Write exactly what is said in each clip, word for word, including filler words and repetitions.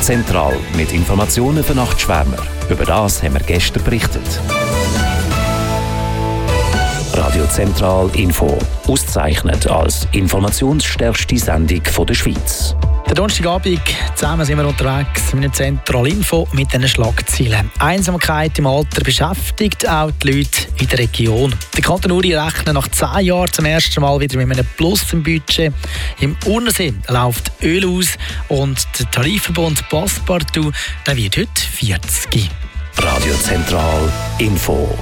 Zentral mit Informationen für Nachtschwärmer. Über das haben wir gestern berichtet. Radio Zentral Info, ausgezeichnet als informationsstärkste Sendung der Schweiz. Der Donnerstagabend, zusammen sind wir unterwegs mit Zentral Info mit diesen Schlagzeilen. Einsamkeit im Alter beschäftigt auch die Leute in der Region. Der Kanton Uri rechnet nach zehn Jahren zum ersten Mal wieder mit einem Plus im Budget. Im Urnersee läuft Öl aus und der Tarifverband Passepartout der wird heute vierzig. Radio Zentral Info.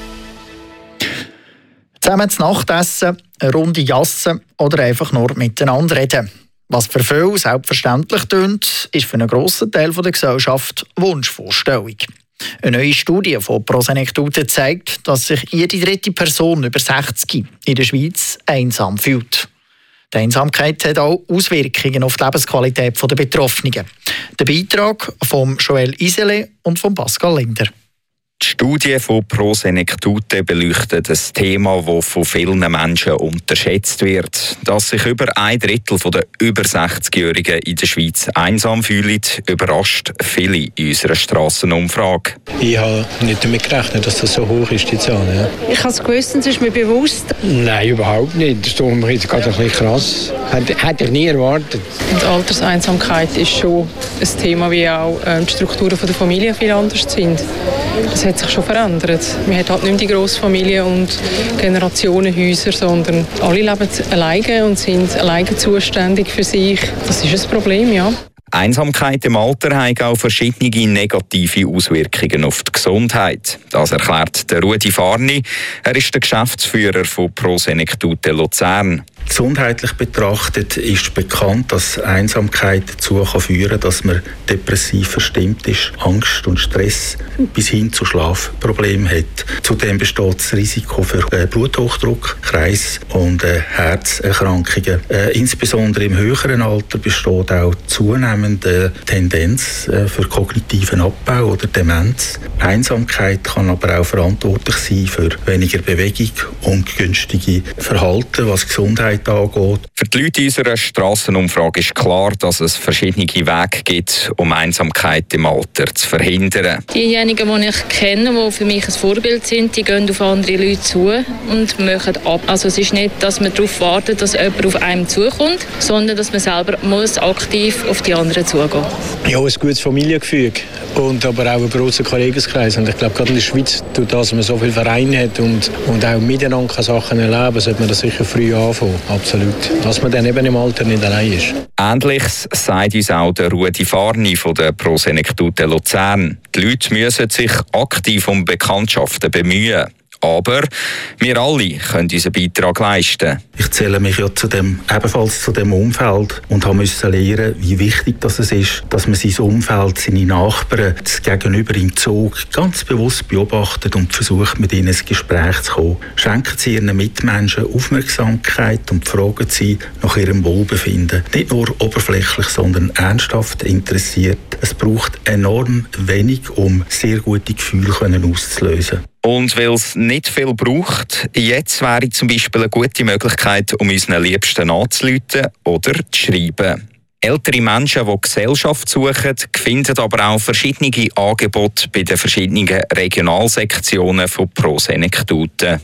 Zusammen zu Nacht essen, eine Runde jassen oder einfach nur miteinander reden. Was für viele selbstverständlich tönt, ist für einen grossen Teil der Gesellschaft Wunschvorstellung. Eine neue Studie von Prosenektute zeigt, dass sich jede dritte Person über sechzig in der Schweiz einsam fühlt. Die Einsamkeit hat auch Auswirkungen auf die Lebensqualität der Betroffenen. Der Beitrag von Joel Isele und von Pascal Linder. Die Studie von Prosenektute beleuchtet ein Thema, das von vielen Menschen unterschätzt wird. Dass sich über ein Drittel der über sechzigjährigen in der Schweiz einsam fühlen, überrascht viele in unserer Strassenumfrage. Ich habe nicht damit gerechnet, dass das so hoch ist, die Zahl. Ja. Ich habe es gewusst, es ist mir bewusst. Nein, überhaupt nicht. Das tut mir jetzt gerade ein bisschen krass. Hätte ich nie erwartet. Die Alterseinsamkeit ist schon ein Thema, wie auch die Strukturen der Familie viel anders sind. Das hat sich schon verändert. Man hat halt nicht mehr die Grossfamilie und Generationenhäuser, sondern alle leben alleine und sind alleine zuständig für sich. Das ist ein Problem, ja. Einsamkeit im Alter hat auch verschiedene negative Auswirkungen auf die Gesundheit. Das erklärt der Rudi Farni. Er ist der Geschäftsführer von Prosenektute Luzern. Gesundheitlich betrachtet ist bekannt, dass Einsamkeit dazu führen kann, dass man depressiv verstimmt ist, Angst und Stress bis hin zu Schlafproblemen hat. Zudem besteht das Risiko für Bluthochdruck, Kreis- und Herzerkrankungen. Äh, insbesondere im höheren Alter besteht auch zunehmende Tendenz äh, für kognitiven Abbau oder Demenz. Einsamkeit kann aber auch verantwortlich sein für weniger Bewegung und günstige Verhalten, was Gesundheit angeht. Für die Leute in unserer Strassenumfrage ist klar, dass es verschiedene Wege gibt, um Einsamkeit im Alter zu verhindern. Diejenigen, die ich kenne, die für mich ein Vorbild sind, die gehen auf andere Leute zu und machen ab. Also es ist nicht, dass man darauf wartet, dass jemand auf einem zukommt, sondern dass man selber muss aktiv auf die anderen zugehen. Ja, ein gutes Familiengefüge und aber auch ein grosser Kollegenkreis. Und ich glaube, gerade in der Schweiz, dass man so viele Vereine hat und, und auch miteinander Sachen erleben kann, sollte man das sicher früh anfangen. Absolut. Dass man dann eben im Alter nicht allein ist. Ähnliches sagt uns auch der Rudi Farni von der Prosenektute Luzern. Die Leute müssen sich aktiv um Bekanntschaften bemühen. Aber wir alle können unseren Beitrag leisten. Ich zähle mich ja zu dem, ebenfalls zu dem Umfeld und musste lernen, wie wichtig das ist, dass man sein Umfeld, seine Nachbarn, das Gegenüber im Zug ganz bewusst beobachtet und versucht, mit ihnen ins Gespräch zu kommen. Schenken Sie Ihren Mitmenschen Aufmerksamkeit und fragen Sie nach ihrem Wohlbefinden. Nicht nur oberflächlich, sondern ernsthaft interessiert. Es braucht enorm wenig, um sehr gute Gefühle auszulösen. Und weil es nicht viel braucht, jetzt wäre zum Beispiel eine gute Möglichkeit, um unseren Liebsten anzurufen oder zu schreiben. Ältere Menschen, die Gesellschaft suchen, finden aber auch verschiedene Angebote bei den verschiedenen Regionalsektionen von Prosenektute.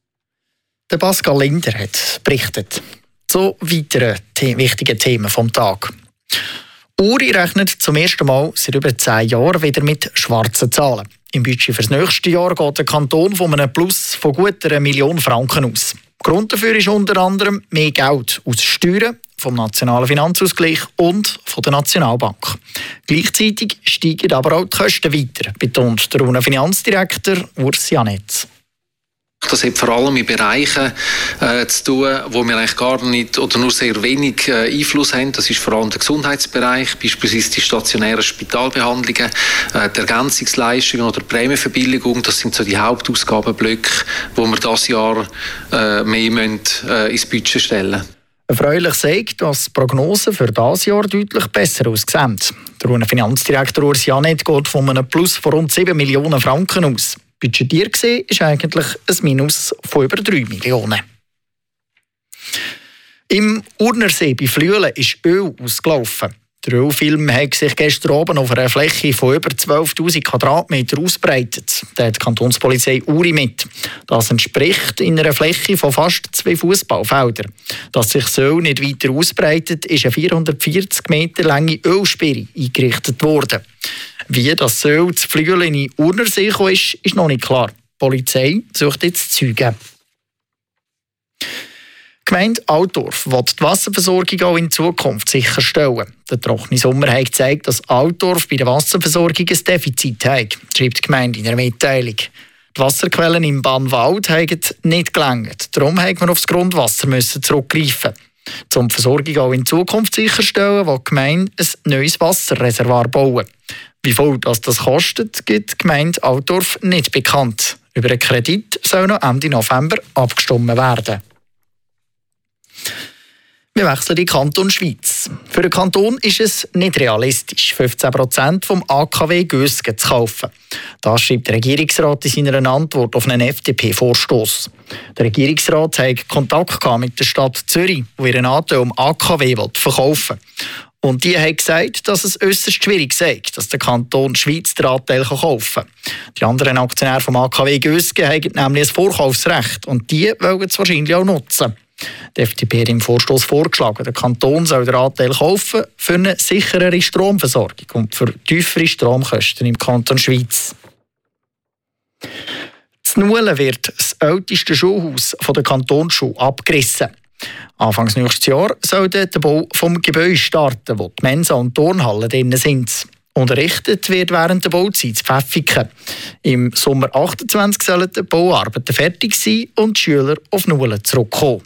Der Pascal Linder hat berichtet. Zu weiteren the- wichtigen Themen vom Tag. Uri rechnet zum ersten Mal seit über zehn Jahren wieder mit schwarzen Zahlen. Im Budget für das nächste Jahr geht der Kanton von einem Plus von gut einer Million Franken aus. Grund dafür ist unter anderem mehr Geld aus Steuern, vom Nationalen Finanzausgleich und von der Nationalbank. Gleichzeitig steigen aber auch die Kosten weiter, betont der UNO-Finanzdirektor Urs Janetz. Das hat vor allem mit Bereichen äh, zu tun, wo wir eigentlich gar nicht oder nur sehr wenig äh, Einfluss haben. Das ist vor allem der Gesundheitsbereich, beispielsweise die stationären Spitalbehandlungen, äh, die Ergänzungsleistungen oder die Prämienverbilligung. Das sind so die Hauptausgabenblöcke, wo wir dieses Jahr äh, mehr müssen, äh, ins Budget stellen. Erfreulich sagt, dass die Prognosen für dieses Jahr deutlich besser aussehen. Der Finanzdirektor Urs Janetz geht von einem Plus von rund sieben Millionen Franken aus. Budgetiert gesehen ist eigentlich ein Minus von über drei Millionen. Im Urnersee bei Flüelen ist Öl ausgelaufen. Der Ölfilm hat sich gestern oben auf einer Fläche von über zwölftausend Quadratmeter ausbreitet. Da hat die Kantonspolizei Uri mit. Das entspricht in einer Fläche von fast zwei Fußballfeldern. Dass sich so nicht weiter ausbreitet, ist eine vierhundertvierzig Meter lange Ölsperre eingerichtet worden. Wie das Öl zu Flügeln in Urnersee kam, ist, ist noch nicht klar. Die Polizei sucht jetzt Zeugen. Die Gemeinde Altdorf will die Wasserversorgung auch in Zukunft sicherstellen. Der trockene Sommer hat gezeigt, dass Altdorf bei der Wasserversorgung ein Defizit hat, schreibt die Gemeinde in einer Mitteilung. Die Wasserquellen im Bannwald haben nicht gelangt. Darum musste man aufs Grundwasser zurückgreifen. Um die Versorgung auch in Zukunft sicherstellen, will die Gemeinde ein neues Wasserreservoir bauen. Wie viel das, das kostet, gibt die Gemeinde Altdorf nicht bekannt. Über einen Kredit soll noch Ende November abgestimmt werden. Wir wechseln in den Kanton Schweiz. Für den Kanton ist es nicht realistisch, fünfzehn Prozent vom A K W Gösgen zu kaufen. Das schreibt der Regierungsrat in seiner Antwort auf einen F D P-Vorstoss. Der Regierungsrat hat Kontakt mit der Stadt Zürich, die ihren Anteil am A K W verkaufen will. Und die haben gesagt, dass es äußerst schwierig sei, dass der Kanton Schweiz den Anteil kaufen kann. Die anderen Aktionäre vom A K W Gösgen haben nämlich ein Vorkaufsrecht und die wollen es wahrscheinlich auch nutzen. Die F D P hat im Vorstoss vorgeschlagen, der Kanton soll den Anteil kaufen für eine sicherere Stromversorgung und für tiefere Stromkosten im Kanton Schweiz. In Nuelen wird das älteste Schulhaus der Kantonsschule abgerissen. Anfangs nächstes Jahr soll der Bau vom Gebäude starten, wo die Mensa und Turnhalle drin sind. Unterrichtet wird während der Bauzeit in Pfäffiken. Im Sommer achtundzwanzig sollen die Bauarbeiten fertig sein und die Schüler auf Nuelen zurückkommen.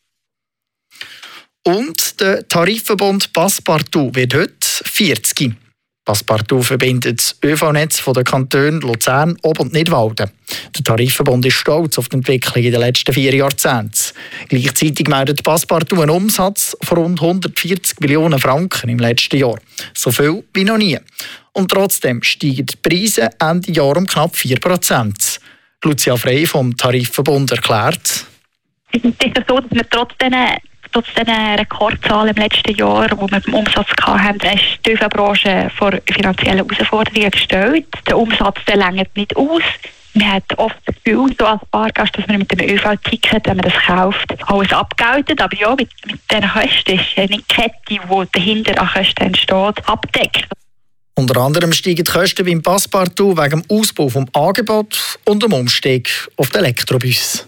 Und der Tarifverbund Passepartout wird heute vierzig. Passepartout verbindet das Ö V-Netz der Kantone Luzern, Ob- und Nidwalden. Der Tarifverbund ist stolz auf die Entwicklung in den letzten vier Jahrzehnten. Gleichzeitig meldet Passepartout einen Umsatz von rund hundertvierzig Millionen Franken im letzten Jahr. So viel wie noch nie. Und trotzdem steigen die Preise Ende Jahr um knapp vier Prozent. Lucia Frey vom Tarifverbund erklärt: Es ist so, dass wir trotz diesen Trotz dieser Rekordzahlen im letzten Jahr, die wir beim Umsatz hatten, ist die Ö V-Branche vor finanziellen Herausforderungen gestellt. Der Umsatz reicht nicht aus. Man hat oft das Gefühl, so als Fahrgast, dass man mit dem Ö V-Ticket, wenn man das kauft, alles abgeltet. Aber ja, mit, mit diesen Kosten ist eine Kette, die dahinter an Kosten entsteht, abdeckt. Unter anderem steigen die Kosten beim Passepartout wegen dem Ausbau des Angebots und dem Umstieg auf den Elektrobus.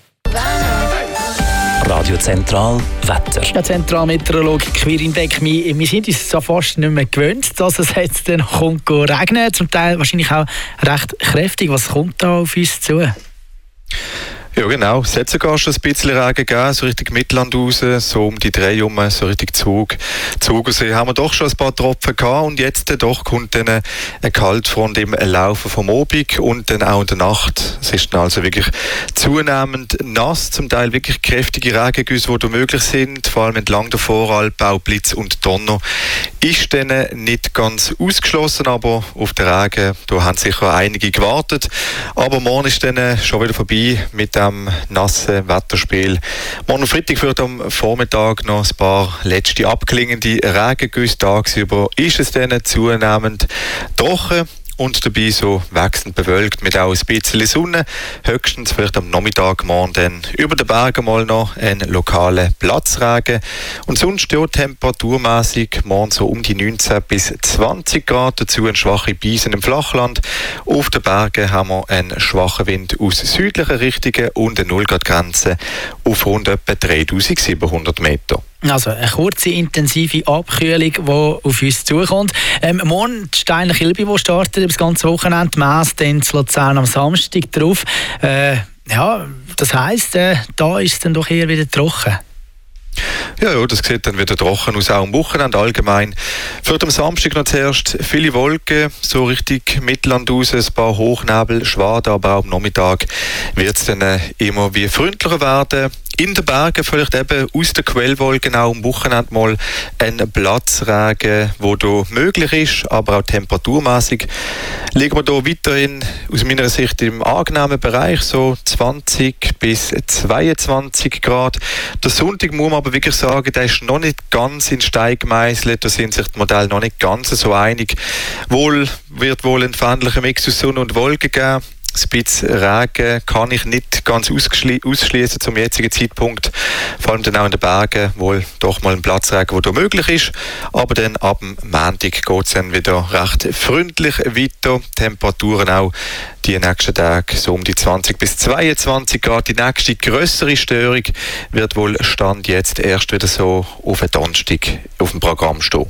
Radio Zentral Wetter. Ja, Zentralmeteorologe Quirin Beckmi, wir sind uns so fast nicht mehr gewöhnt, dass es jetzt dann kommt regnen, zum Teil wahrscheinlich auch recht kräftig. Was kommt da auf uns zu? Ja genau, es hat sogar schon ein bisschen Regen gegeben, so Richtung Mittelland raus, so um die drei herum, so Richtung Zug. Zugersee haben wir doch schon ein paar Tropfen gehabt und jetzt doch kommt dann eine Kaltfront im Laufe vom Abend und dann auch in der Nacht. Es ist dann also wirklich zunehmend nass, zum Teil wirklich kräftige Regengüsse, die da möglich sind, vor allem entlang der Voralp, auch Blitz und Donner. Ist dann nicht ganz ausgeschlossen, aber auf den Regen, da haben sicher einige gewartet. Aber morgen ist dann schon wieder vorbei mit dem nassen Wetterspiel. Morgen Freitag wird am Vormittag noch ein paar letzte abklingende Regengüsse. Tagsüber ist es dann zunehmend trocken und dabei so wechselnd bewölkt mit auch ein bisschen Sonne. Höchstens vielleicht am Nachmittag morgen dann über den Bergen mal noch ein lokaler Platzregen. Und sonst ja temperaturmäßig morgen so um die neunzehn bis zwanzig Grad. Dazu ein schwache Bisen im Flachland. Auf den Bergen haben wir einen schwachen Wind aus südlichen Richtungen und eine null Grad Grenze auf rund etwa dreitausendsiebenhundert Meter. Also eine kurze, intensive Abkühlung, die auf uns zukommt. Ähm, morgen die Steiner Kilby, die startet über das ganze Wochenende, Mess, dann zu Luzern am Samstag drauf. Äh, ja, das heisst, äh, da ist es dann doch eher wieder trocken. Ja, ja, das sieht dann wieder trocken aus, auch am Wochenende allgemein. Für am Samstag noch zuerst viele Wolken, so richtig Mittelland raus, ein paar Hochnebel, Schwaden, aber auch am Nachmittag wird es dann immer wie freundlicher werden. in den Bergen vielleicht eben aus der Quellwolke auch am Wochenende mal ein Platzregen, wo da möglich ist, aber auch temperaturmäßig liegen wir da weiterhin aus meiner Sicht im angenehmen Bereich, so zwanzig bis zweiundzwanzig Grad. Der Sonntag muss man aber wirklich sagen, der ist noch nicht ganz in Stein gemeißelt, da sind sich die Modelle noch nicht ganz so einig. Wohl wird wohl ein feindlicher Mix aus Sonne und Wolken geben. Ein bisschen Regen kann ich nicht ganz ausschließen zum jetzigen Zeitpunkt. Vor allem dann auch in den Bergen wohl doch mal ein Platzregen, der da möglich ist. Aber dann ab dem Montag geht es dann wieder recht freundlich weiter. Temperaturen auch die nächsten Tage so um die zwanzig bis zweiundzwanzig Grad. Die nächste grössere Störung wird wohl Stand jetzt erst wieder so auf den Donnerstag auf dem Programm stehen.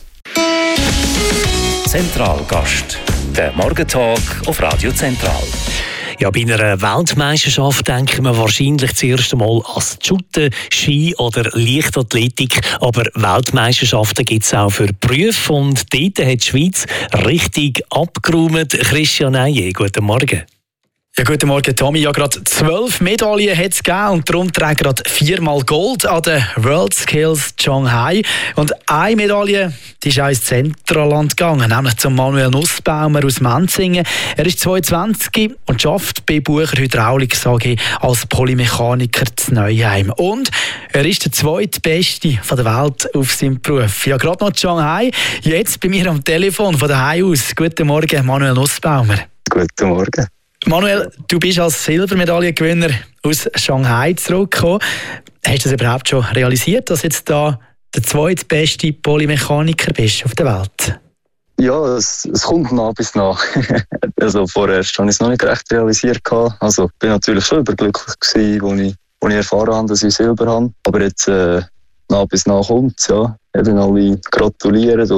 Zentralgast. Der Morgentalk auf Radio Zentral. Ja, bei einer Weltmeisterschaft denken wir wahrscheinlich zuerst einmal ans Shooten, Ski oder Leichtathletik. Aber Weltmeisterschaften gibt es auch für Berufe und dort hat die Schweiz richtig abgeräumt. Christian Eije, guten Morgen. Ja, guten Morgen, Tommy. Ja, gerade zwölf Medaillen hat es gegeben und darum trägt gerade viermal Gold an den World Skills Shanghai. Und eine Medaille, die ist auch ins Zentralland gegangen, nämlich zum Manuel Nussbaumer aus Menzingen. Er ist zweiundzwanzig und arbeitet bei Bucher Hydraulik A G als Polymechaniker zu Neuheim. Und er ist der zweitbeste von der Welt auf seinem Beruf. Ja, gerade noch Shanghai. Jetzt bei mir am Telefon von daheim aus. Guten Morgen, Manuel Nussbaumer. Guten Morgen. Manuel, du bist als Silbermedaillengewinner aus Shanghai zurückgekommen. Hast du das überhaupt schon realisiert, dass jetzt da der zweitbeste Polymechaniker bist auf der Welt? Ja, es, es kommt nach bis nach. Also vorerst habe ich es noch nicht recht realisiert. Also ich bin natürlich schon überglücklich gewesen, als ich, als ich erfahren habe, dass ich Silber habe. Aber jetzt äh, nach bis nach kommt es, ja. Eben alle gratulieren